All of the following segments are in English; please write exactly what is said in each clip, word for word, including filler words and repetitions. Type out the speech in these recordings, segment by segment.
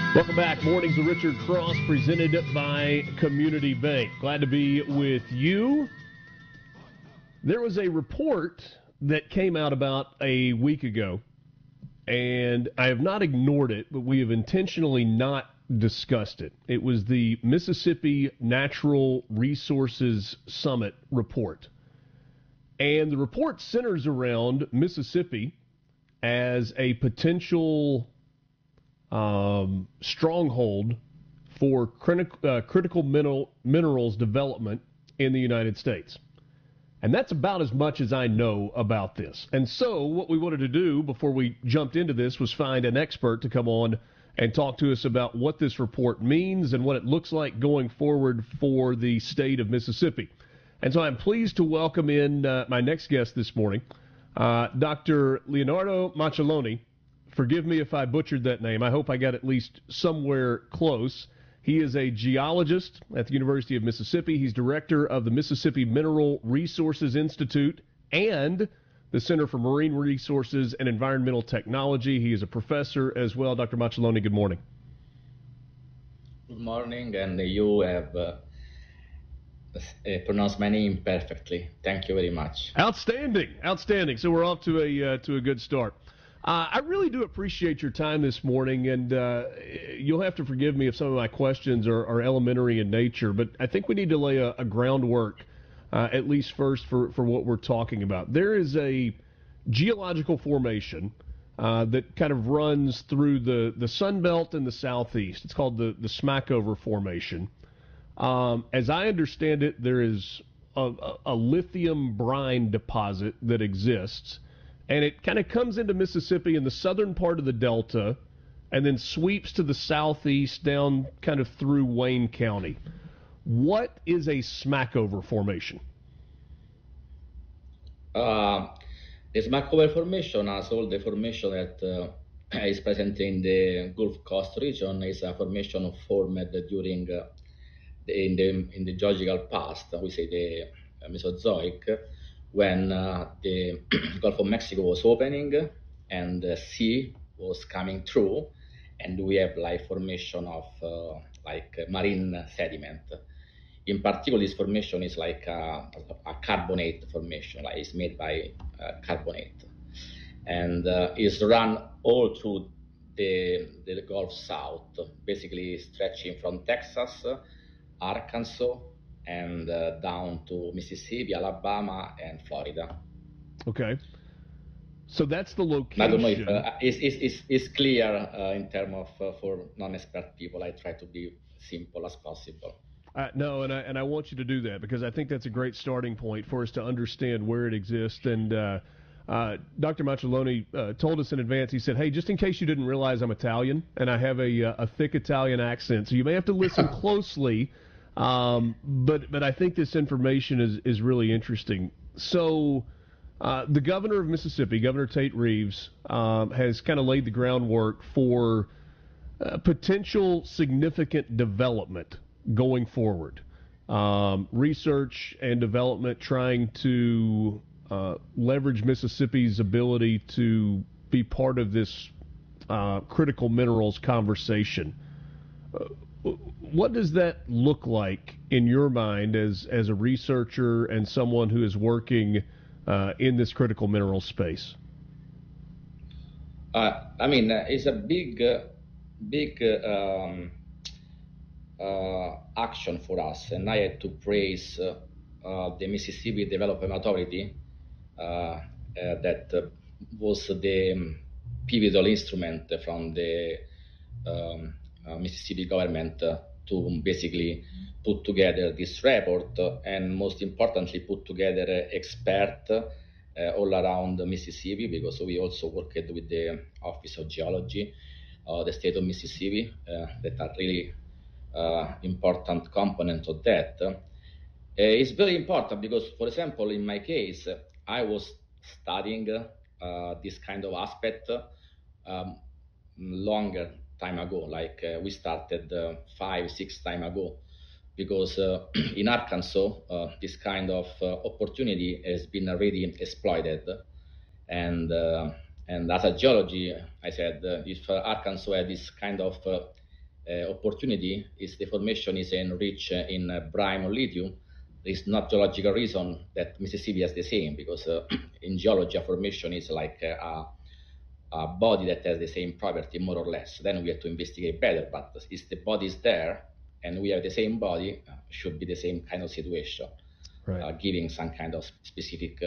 Welcome back. Mornings with Richard Cross, presented by Community Bank. Glad to be with you. There was a report that came out about a week ago, and I have not ignored it, but we have intentionally not discussed it. It was the Mississippi Natural Resources Summit report. And the report centers around Mississippi as a potential Um, stronghold for criti- uh, critical mineral, minerals development in the United States. And that's about as much as I know about this. And so what we wanted to do before we jumped into this was find an expert to come on and talk to us about what this report means and what it looks like going forward for the state of Mississippi. And so I'm pleased to welcome in uh, my next guest this morning, uh, Doctor Leonardo Macelloni. Forgive me if I butchered that name. I hope I got at least somewhere close. He is a geologist at the University of Mississippi. He's director of the Mississippi Mineral Resources Institute and the Center for Marine Resources and Environmental Technology. He is a professor as well. Doctor Macelloni, good morning. Good morning, and you have uh, pronounced my name perfectly. Thank you very much. Outstanding, outstanding. So we're off to a uh, to a good start. Uh, I really do appreciate your time this morning, and uh, you'll have to forgive me if some of my questions are, are elementary in nature, but I think we need to lay a, a groundwork, uh, at least first, for, for what we're talking about. There is a geological formation uh, that kind of runs through the, the Sun Belt in the southeast. It's called the, the Smackover Formation. Um, as I understand it, there is a, a, a lithium brine deposit that exists, and it kind of comes into Mississippi in the southern part of the Delta and then sweeps to the southeast down kind of through Wayne County. What is a Smackover Formation? Uh, the Smackover Formation, as all the formation that uh, is present in the Gulf Coast region, is a formation formed during uh, the, in the in the geological past. We say the Mesozoic, when uh, the Gulf of Mexico was opening and the sea was coming through, and we have like formation of uh, like marine sediment. In particular, this formation is like a, a carbonate formation, like it's made by uh, carbonate, and uh, is run all through the the Gulf South, basically stretching from Texas, Arkansas, and uh, down to Mississippi, Alabama, and Florida. Okay. So that's the location. I don't know if uh, it's, it's, it's clear uh, in terms of, uh, for non-expert people. I try to be simple as possible. Uh, no, and I, and I want you to do that because I think that's a great starting point for us to understand where it exists. And uh, uh, Doctor Macelloni uh, told us in advance, he said, hey, just in case you didn't realize I'm Italian and I have a, a thick Italian accent, so you may have to listen closely. Um, but but I think this information is, is really interesting. So uh, the governor of Mississippi, Governor Tate Reeves, um, has kind of laid the groundwork for uh, potential significant development going forward. Um, research and development trying to uh, leverage Mississippi's ability to be part of this uh, critical minerals conversation. Uh, What does that look like in your mind as, as a researcher and someone who is working uh, in this critical mineral space? Uh, I mean, uh, it's a big, uh, big uh, um, uh, action for us, and I had to praise uh, uh, the Mississippi Development Authority uh, uh, that uh, was the um, pivotal instrument from the um, Uh, Mississippi government uh, to basically put together this report uh, and most importantly put together uh, experts uh, all around Mississippi, because we also worked with the Office of Geology of uh, the state of Mississippi uh, that are really uh, important component of that. Uh, it's very important because, for example, in my case, uh, I was studying uh, this kind of aspect um, longer time ago, like uh, we started uh, five, six time ago, because uh, in Arkansas, uh, this kind of uh, opportunity has been already exploited. And uh, and as a geology, I said, uh, if uh, Arkansas had this kind of uh, uh, opportunity is the formation is enriched in uh, brine or lithium. There is not geological reason that Mississippi has the same, because uh, in geology a formation is like uh, a, a body that has the same property more or less. Then we have to investigate better, but if the body is there and we have the same body, uh, should be the same kind of situation, right. uh, giving some kind of specific.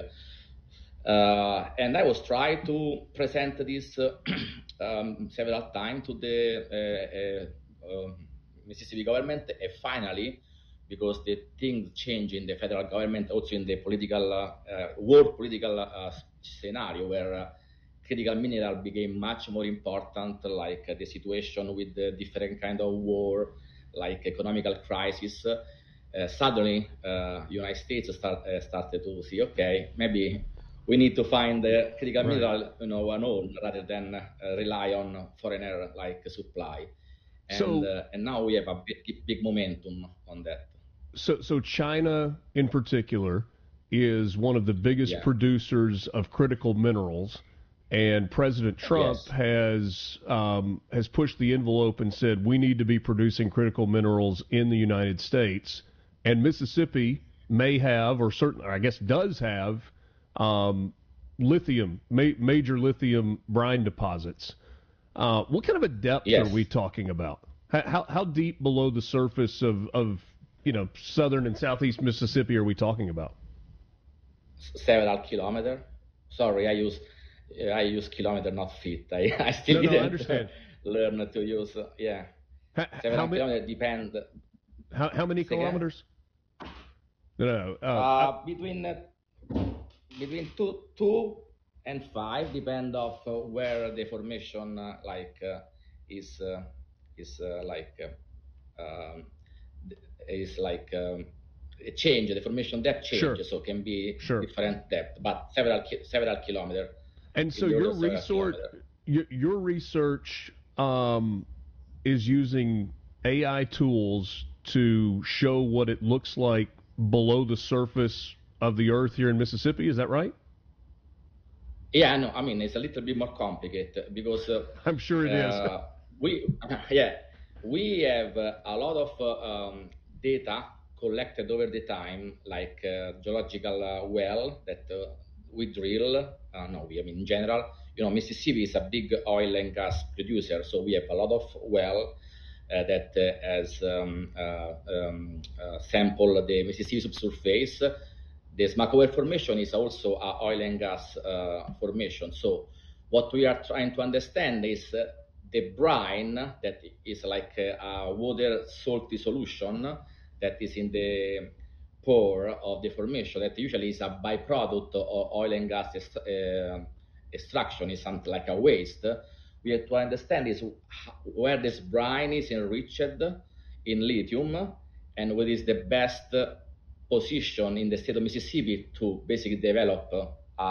Uh, and I was trying to present this uh, um, several times to the uh, uh, uh, Mississippi government, and finally, because the things change in the federal government, also in the political uh, uh, world political uh, scenario, where uh, critical mineral became much more important, like uh, the situation with the different kind of war, like economical crisis. Uh, suddenly, uh, United States start, uh, started to see, okay, maybe we need to find the critical right. mineral, you know, on own rather than uh, rely on foreigner like supply. And so, uh, and now we have a big, big momentum on that. So, so China in particular is one of the biggest yeah. producers of critical minerals, and President Trump yes. has um, has pushed the envelope and said we need to be producing critical minerals in the United States, and Mississippi may have, or certainly, I guess, does have um, lithium, ma- major lithium brine deposits. Uh, what kind of a depth yes. are we talking about? How, how how deep below the surface of of you know, southern and southeast Mississippi are we talking about? Several kilometers. Sorry, I use I use kilometer, not feet. I, I still no, no, didn't I understand. learn to use. Uh, yeah, how, several how kilometers depend. How how many kilometers? No, no. Uh, uh, I, between uh, between two two and five, depend of uh, where the formation uh, like uh, is uh, is uh, like. Uh, um, is like um, a change, the formation depth change, sure. so can be sure. different depth, but several several kilometers. And so your research, your, your research um, is using A I tools to show what it looks like below the surface of the earth here in Mississippi. Is that right? Yeah, no, I mean it's a little bit more complicated because uh, I'm sure it uh, is. we yeah. We have uh, a lot of uh, um, data collected over the time, like uh, geological uh, well that uh, we drill. Uh, no, we I mean in general, you know, Mississippi is a big oil and gas producer, so we have a lot of well uh, that uh, has um, uh, um, uh, sampled the Mississippi subsurface. The Smackover Formation is also an oil and gas uh, formation. So what we are trying to understand is uh, the brine, that is like a water salty solution that is in the pore of the formation, that usually is a byproduct of oil and gas est- uh, extraction, is something like a waste. We have to understand is where this brine is enriched in lithium and what is the best position in the state of Mississippi to basically develop a,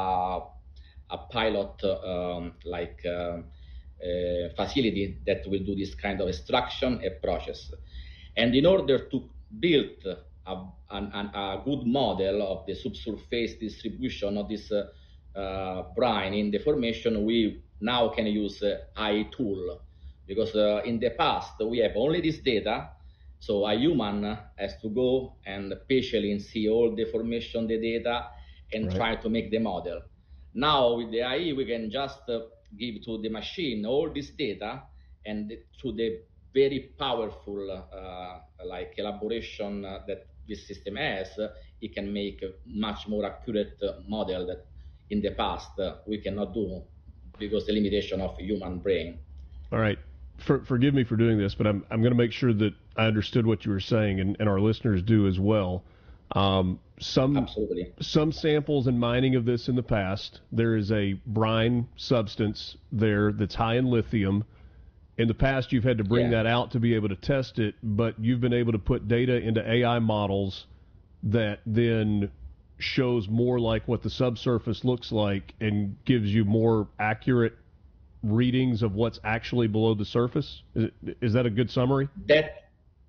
a pilot um, like uh, Uh, facility that will do this kind of extraction and process. And in order to build a, an, a good model of the subsurface distribution of this uh, uh, brine in the formation, we now can use uh, A I tool, because uh, in the past we have only this data, so a human has to go and patiently see all the formation, the data, and right. try to make the model. Now with the A I we can just uh, give to the machine all this data, and through the very powerful uh, like elaboration uh, that this system has, uh, it can make a much more accurate uh, model that in the past uh, we cannot do because the limitation of human brain. All right. For, forgive me for doing this, but I'm I'm going to make sure that I understood what you were saying, and, and our listeners do as well. Um, some Absolutely. some samples and mining of this in the past, there is a brine substance there that's high in lithium. In the past, you've had to bring yeah. that out to be able to test it, but you've been able to put data into A I models that then shows more like what the subsurface looks like and gives you more accurate readings of what's actually below the surface. Is, it, is that a good summary? That,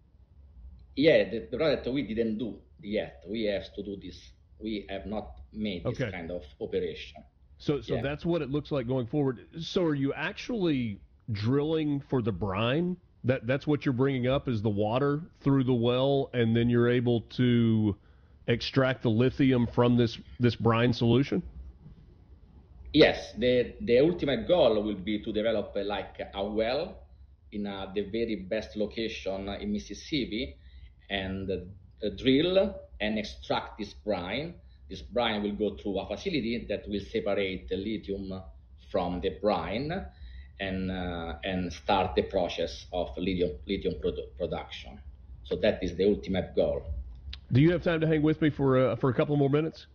yeah, the, the product we didn't do yet. We have to do this. We have not made this okay. kind of operation. So, so yeah. that's what it looks like going forward. So, are you actually drilling for the brine? That that's what you're bringing up is the water through the well, and then you're able to extract the lithium from this, this brine solution? Yes, the, the ultimate goal will be to develop uh, like a well in uh, the very best location in Mississippi and uh, drill and extract this brine. This brine will go through a facility that will separate the lithium from the brine and uh, and start the process of lithium lithium produ- production. So that is the ultimate goal. Do you have time to hang with me for uh, for a couple more minutes?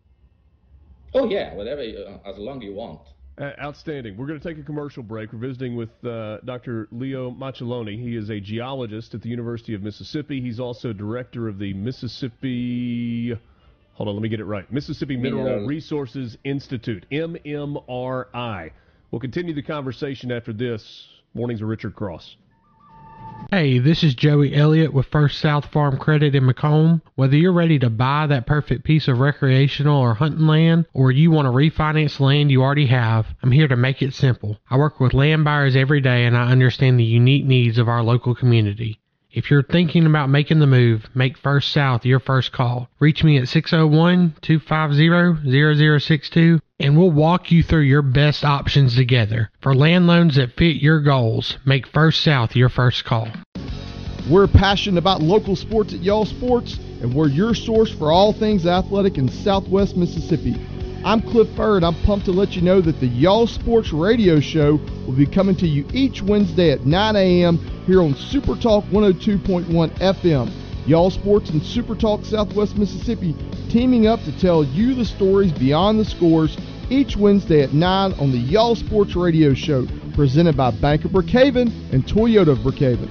Oh yeah, whatever, uh, as long as you want. Uh, outstanding. We're going to take a commercial break. We're visiting with uh, Doctor Leo Macelloni. He is a geologist at the University of Mississippi. He's also director of the Mississippi, hold on, let me get it right, Mississippi Mineral Mineral. Resources Institute, M M R I. We'll continue the conversation after this. Mornings with Richard Cross. Hey, this is Joey Elliott with First South Farm Credit in Macomb. Whether you're ready to buy that perfect piece of recreational or hunting land, or you want to refinance land you already have, I'm here to make it simple. I work with land buyers every day, and I understand the unique needs of our local community. If you're thinking about making the move, make First South your first call. Reach me at six oh one, two five zero, zero zero six two, and we'll walk you through your best options together. For land loans that fit your goals, make First South your first call. We're passionate about local sports at Y'all Sports, and we're your source for all things athletic in Southwest Mississippi. I'm Cliff Furr, and I'm pumped to let you know that the Y'all Sports radio show will be coming to you each Wednesday at nine a.m. here on Super Talk one oh two point one F M. Y'all Sports and Super Talk Southwest Mississippi teaming up to tell you the stories beyond the scores each Wednesday at nine on the Y'all Sports radio show, presented by Bank of Brookhaven and Toyota of Brookhaven.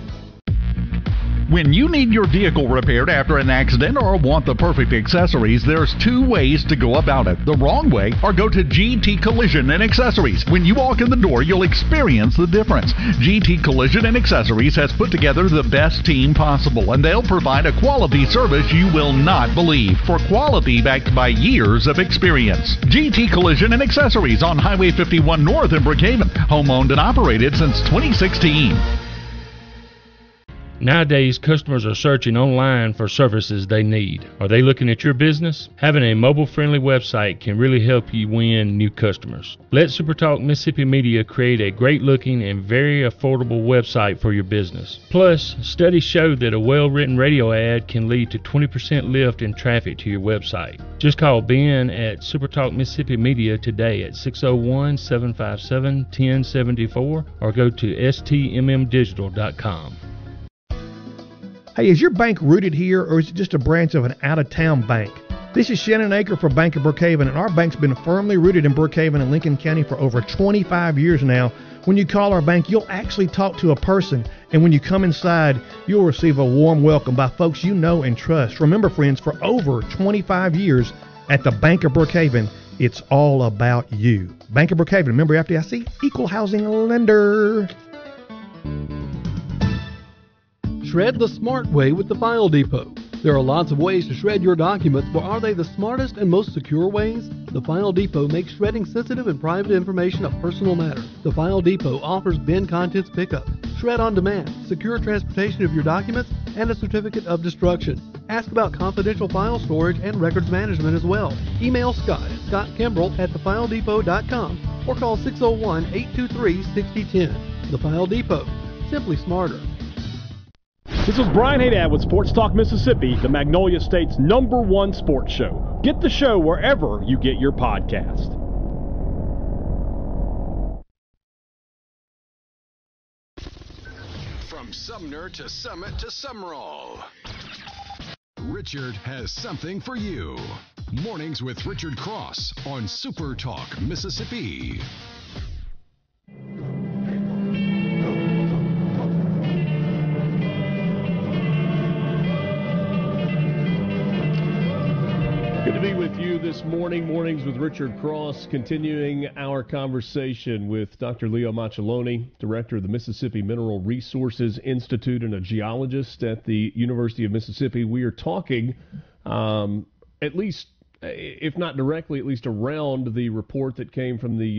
When you need your vehicle repaired after an accident or want the perfect accessories, there's two ways to go about it. The wrong way, or go to G T Collision and Accessories. When you walk in the door, you'll experience the difference. G T Collision and Accessories has put together the best team possible, and they'll provide a quality service you will not believe, for quality backed by years of experience. G T Collision and Accessories on Highway fifty-one North in Brookhaven. Home owned and operated since twenty sixteen. Nowadays, customers are searching online for services they need. Are they looking at your business? Having a mobile-friendly website can really help you win new customers. Let SuperTalk Mississippi Media create a great-looking and very affordable website for your business. Plus, studies show that a well-written radio ad can lead to twenty percent lift in traffic to your website. Just call Ben at SuperTalk Mississippi Media today at six oh one, seven five seven, one oh seven four or go to S T M M digital dot com. Hey, is your bank rooted here, or is it just a branch of an out-of-town bank? This is Shannon Aker for Bank of Brookhaven, and our bank's been firmly rooted in Brookhaven and Lincoln County for over twenty-five years now. When you call our bank, you'll actually talk to a person, and when you come inside, you'll receive a warm welcome by folks you know and trust. Remember, friends, for over twenty-five years at the Bank of Brookhaven, it's all about you. Bank of Brookhaven, member F D I C, equal housing lender. Shred the smart way with the File Depot. There are lots of ways to shred your documents, but are they the smartest and most secure ways? The File Depot makes shredding sensitive and private information a personal matter. The File Depot offers bin contents pickup, shred on demand, secure transportation of your documents, and a certificate of destruction. Ask about confidential file storage and records management as well. Email Scott at scott kimbrell at the file depot dot com or call six oh one, eight two three, six oh one oh. The File Depot. Simply smarter. This is Brian Haydad with Sports Talk Mississippi, the Magnolia State's number one sports show. Get the show wherever you get your podcast. From Sumner to Summit to Summerall, Richard has something for you. Mornings with Richard Cross on Super Talk Mississippi. Good to be with you this morning. Mornings with Richard Cross, continuing our conversation with Doctor Leo Macelloni, director of the Mississippi Mineral Resources Institute and a geologist at the University of Mississippi. We are talking, um, at least, if not directly, at least around the report that came from the